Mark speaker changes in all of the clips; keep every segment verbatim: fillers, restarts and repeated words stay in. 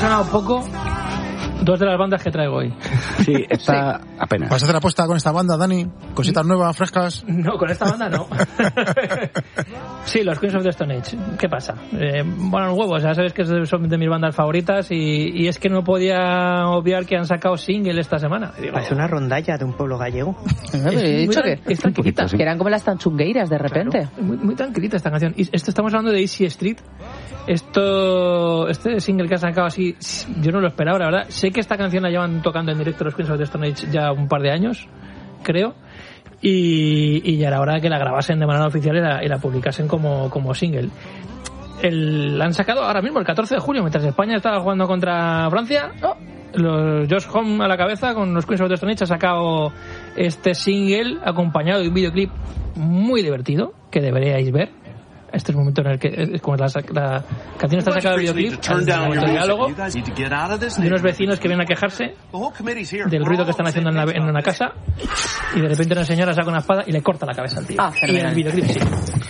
Speaker 1: sonado poco dos de las bandas que traigo hoy.
Speaker 2: Sí, está sí. apenas.
Speaker 3: ¿Vas a hacer apuesta con esta banda, Dani? ¿Cositas nuevas, frescas?
Speaker 1: No, con esta banda no. Sí, los Queens of the Stone Age. ¿Qué pasa? Eh, bueno, los huevos, ya sabes que son de mis bandas favoritas y, y es que no podía obviar que han sacado single esta semana.
Speaker 4: Digo, es una rondalla de un pueblo gallego.
Speaker 5: Es he dicho que,
Speaker 1: es tranquilita.
Speaker 5: Que eran como las tanchungueiras de repente.
Speaker 1: Claro, muy, muy tranquilita esta canción. Y esto estamos hablando de Easy Street. Esto, este single que ha sacado así, yo no lo esperaba, la verdad. Sé que esta canción la llevan tocando en directo los Queens of the Stone Age ya un par de años, creo. Y, y ya era hora de que la grabasen de manera oficial y la, y la publicasen como, como single. El, la han sacado ahora mismo, el catorce de julio, mientras España estaba jugando contra Francia. Oh, los Josh Homme a la cabeza con los Queens of the Stone Age ha sacado este single acompañado de un videoclip muy divertido que deberíais ver. Este es el momento en el que es como la, la canción está sacada del videoclip, el diálogo de unos vecinos que vienen a quejarse del ruido que están haciendo en, la, en una casa y de repente una señora saca una espada y le corta la cabeza al tío.
Speaker 5: Ah,
Speaker 1: y el videoclip sí.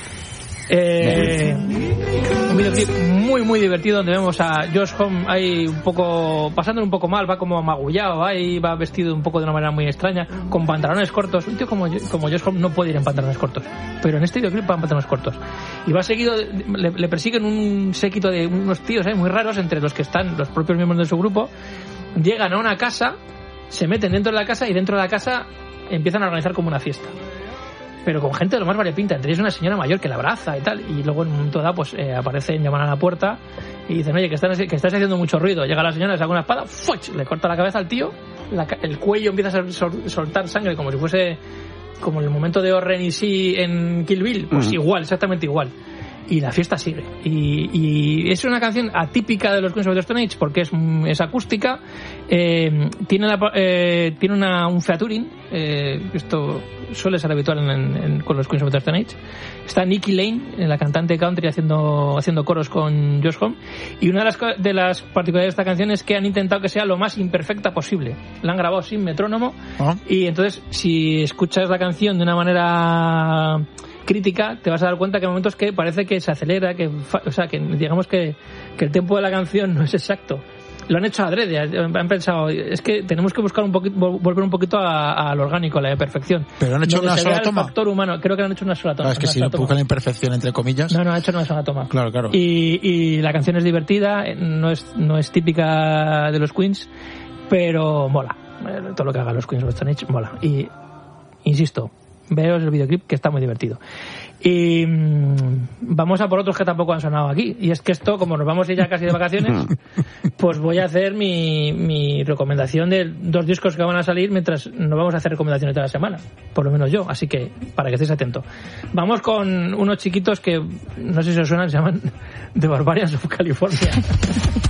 Speaker 1: Eh, un videoclip muy muy divertido donde vemos a Josh Homme ahí un poco pasándolo un poco mal, va como magullado, ahí va vestido un poco de una manera muy extraña, con pantalones cortos. Un tío como, como Josh Homme no puede ir en pantalones cortos, pero en este videoclip va en pantalones cortos y va seguido, le, le persiguen un séquito de unos tíos eh, muy raros, entre los que están los propios miembros de su grupo. Llegan a una casa, se meten dentro de la casa y dentro de la casa empiezan a organizar como una fiesta, pero con gente de lo más variopinta, entre ellos una señora mayor que la abraza y tal, y luego en un momento dado pues eh, aparecen, llaman a la puerta y dicen, oye, que, están, que estás haciendo mucho ruido. Llega la señora, le saca una espada, ¡fuch!, le corta la cabeza al tío, la, el cuello empieza a sol, soltar sangre como si fuese como en el momento de Oren y sí en Kill Bill, pues mm. igual, exactamente igual. Y la fiesta sigue. Y, y es una canción atípica de los Queens of the Stone Age porque es, es acústica. Eh, tiene la, eh, tiene una, un featuring. Eh, esto suele ser habitual en, en, en, con los Queens of the Stone Age. Está Nikki Lane, la cantante country, haciendo, haciendo coros con Josh Homme. Y una de las, de las particularidades de esta canción es que han intentado que sea lo más imperfecta posible. La han grabado sin metrónomo. ¿Ah? Y entonces, si escuchas la canción de una manera crítica, te vas a dar cuenta que hay momentos que parece que se acelera, que, o sea, que digamos que, que el tempo de la canción no es exacto. Lo han hecho adrede, han pensado, es que tenemos que buscar un poquito, volver un poquito al orgánico, a la perfección.
Speaker 3: Pero han hecho una sola toma.
Speaker 1: Factor humano, creo que han hecho una sola toma.
Speaker 3: Claro, es que si no buscan la imperfección entre comillas.
Speaker 1: No, no, han hecho una sola toma.
Speaker 3: Claro, claro.
Speaker 1: Y, y la canción es divertida, no es, no es típica de los Queens, pero mola. Todo lo que hagan los Queens of the Stone Age mola. Y insisto, veos el videoclip que está muy divertido. Y mmm, vamos a por otros que tampoco han sonado aquí. Y es que esto, como nos vamos a ir ya casi de vacaciones, pues voy a hacer mi, mi recomendación de dos discos que van a salir mientras nos vamos a hacer recomendaciones de la semana. Por lo menos yo, así que para que estéis atentos. Vamos con unos chiquitos que no sé si os suenan, se llaman The Barbarians of California.